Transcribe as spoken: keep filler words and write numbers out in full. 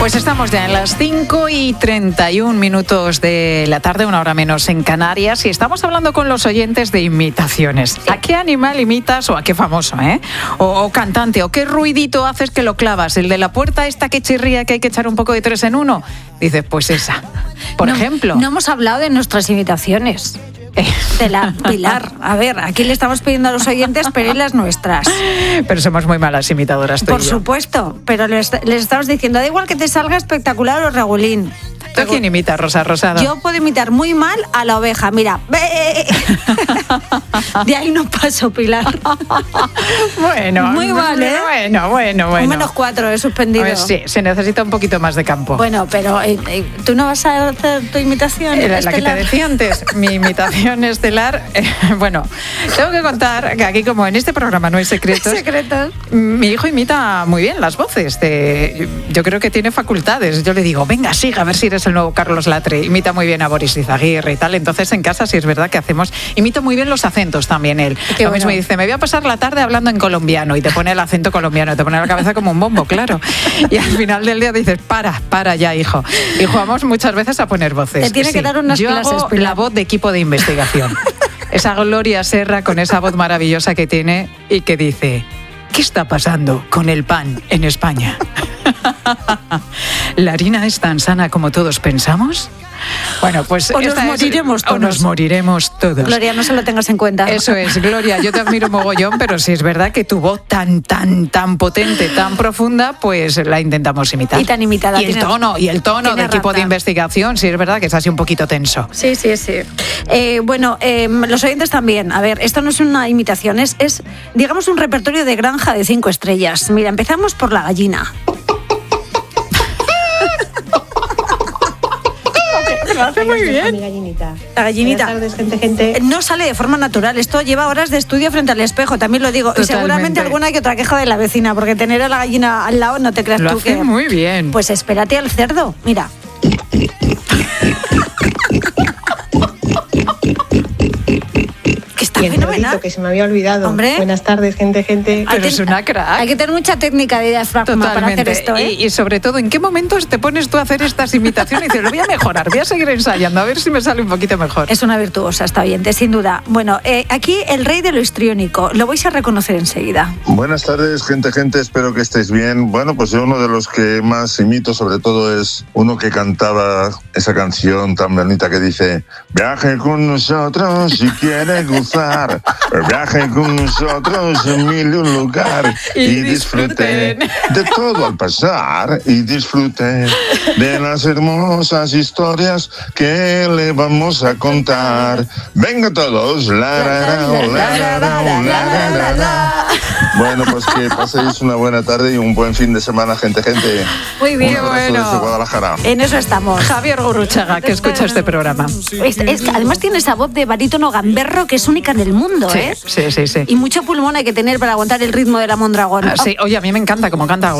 Pues estamos ya en las cinco y treinta y un minutos de la tarde, una hora menos en Canarias, y estamos hablando con los oyentes de imitaciones. ¿A qué animal imitas o a qué famoso, eh? O, o cantante, o qué ruidito haces que lo clavas? ¿El de la puerta esta que chirría que hay que echar un poco de tres en uno? Dices, pues esa, por no, ejemplo. No hemos hablado de nuestras imitaciones. De la Pilar. A ver, aquí le estamos pidiendo a los oyentes pedir las nuestras. Pero somos muy malas imitadoras, tú Por y yo. supuesto, pero les, les estamos diciendo, da igual que te salga espectacular o regulín. ¿Tú a quién imitas, Rosa Rosado? Yo puedo imitar muy mal a la oveja, mira. De ahí no paso, Pilar. Bueno, muy mal, ¿eh? Bueno, bueno, bueno. Un menos cuatro, he suspendido. A ver, sí, se necesita un poquito más de campo. Bueno, pero eh, eh, ¿tú no vas a hacer tu imitación La, la estelar? que te decía antes, mi imitación estelar. Eh, bueno, tengo que contar que aquí, como en este programa no hay secretos, secretos. Mi hijo imita muy bien las voces. De, yo creo que tiene facultades. Yo le digo, venga, siga, a ver si eres el nuevo Carlos Latre. Imita muy bien a Boris Izaguirre y tal. Entonces, en casa sí es verdad que hacemos... Imito muy bien los acentos también él. Qué Lo bueno. mismo dice, me voy a pasar la tarde hablando en colombiano, y te pone el acento colombiano, te pone la cabeza como un bombo, claro. Y al final del día dices, para, para ya, hijo. Y jugamos muchas veces a poner voces. Te tiene Sí, que dar unas yo clases, hago Pilar. la voz de equipo de investigación. Esa Gloria Serra con esa voz maravillosa que tiene y que dice, ¿qué está pasando con el pan en España? ¿La harina es tan sana como todos pensamos? Bueno, pues O nos esta es- moriremos o nos todos. moriremos todos. Gloria, no se lo tengas en cuenta. Eso es, Gloria, yo te admiro mogollón, pero sí es verdad que tu voz tan, tan, tan potente, tan profunda, pues la intentamos imitar. Y tan imitada. Y el Tiene- tono, y el tono tiene de equipo de razón. investigación, sí es verdad que es así un poquito tenso. Sí, sí, sí. Eh, bueno, eh, los oyentes también. A ver, esto no es una imitación, es, es, digamos, un repertorio de granja de cinco estrellas. Mira, empezamos por la gallina. Lo hace muy bien. Mi gallinita. La gallinita. Buenas tardes, gente, gente. No sale de forma natural. Esto lleva horas de estudio frente al espejo, también lo digo. Y Totalmente. seguramente alguna que otra queja de la vecina, porque tener a la gallina al lado no te creas Lo tú hace que... muy bien. Pues espérate al cerdo, mira. Que está Y el fenomenal. cerdito, que se me había olvidado. Hombre. Buenas tardes, gente, gente. Pero es una crack. Hay que tener mucha técnica de diafragma para hacer Totalmente. esto, ¿eh? y, y sobre todo, ¿en qué momentos te pones tú a hacer estas imitaciones y dices, lo voy a mejorar, voy a seguir ensayando, a ver si me sale un poquito mejor? Es una virtuosa, está bien, sin duda. Bueno, eh, aquí el rey de lo histriónico, lo vais a reconocer enseguida. Buenas tardes, gente, gente, espero que estéis bien. Bueno, pues yo uno de los que más imito, sobre todo, es uno que cantaba esa canción tan bonita que dice: viaje con nosotros si quiere gozar, viaje con nosotros en mil y un lugar Y y disfrute disfruten. de todo al pasar y disfrute de las hermosas historias que le vamos a contar. Venga todos, la, la, la, la, la, la, la, la, la. Bueno, pues que paséis una buena tarde y un buen fin de semana, gente, gente. Muy bien, Un abrazo bueno. desde Guadalajara. En eso estamos. Javier Gurruchaga, que escucha este programa. Es, es que además tiene esa voz de barítono gamberro que es única en el mundo, Sí, ¿eh? sí, sí, sí. Y mucho pulmón hay que tener para aguantar el ritmo de la Mondragón. Ah, sí, oye, a mí me encanta cómo canta